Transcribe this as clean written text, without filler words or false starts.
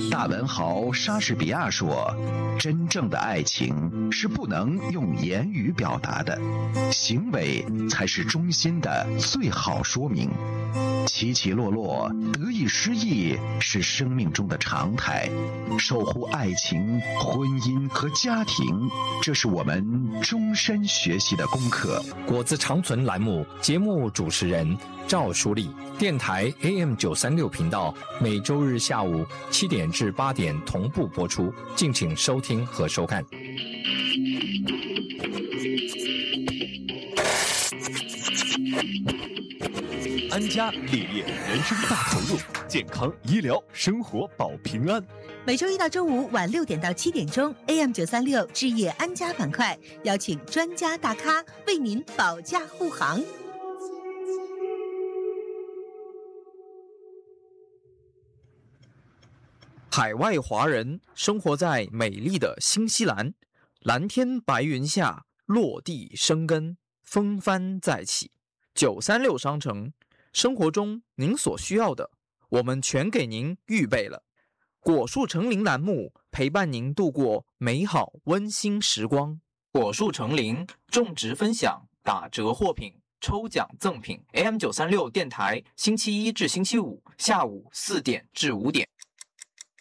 大文豪莎士比亚说：“真正的爱情是不能用言语表达的，行为才是衷心的最好说明。起起落落，得意失意是生命中的常态。守护爱情、婚姻和家庭，这是我们终身学习的功课。” 果子长存栏目节目主持人赵淑丽，电台 AM936频道每周日下午7点至8点同步播出，敬请收听和收看。 安家立业，人生大投入，健康医疗生活保平安。 每周一到周五晚6点到7点钟 ，AM936置业安家板块，邀请专家大咖为您保驾护航。 海外华人生活在美丽的新西兰，蓝天白云下落地生根，风帆再起。936商城，生活中您所需要的，我们全给您预备了。果树成林栏目陪伴您度过美好温馨时光。果树成林种植分享打折货品抽奖赠品 AM936 电台星期一至星期五下午4点至5点。